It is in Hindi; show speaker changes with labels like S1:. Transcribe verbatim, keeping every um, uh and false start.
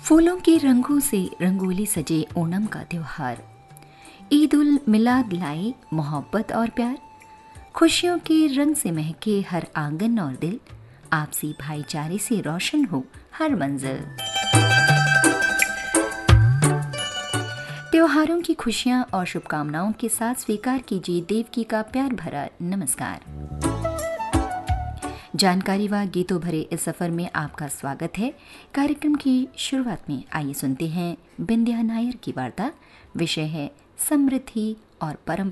S1: फूलों के रंगों से रंगोली सजे ओणम का त्योहार। ईद उल मिलाद लाए मोहब्बत और प्यार। खुशियों के रंग से महके हर आंगन और दिल। आपसी भाईचारे से रोशन हो हर मंजिल। त्योहारों की खुशियां और शुभकामनाओं के साथ स्वीकार कीजिए देवकी का प्यार भरा नमस्कार। जानकारी व गीतों भरे इस सफर में आपका स्वागत है। कार्यक्रम की शुरुआत में आइए सुनते हैं बिंदिया नायर की वार्ता। विषय है समृद्धि और परंपरा।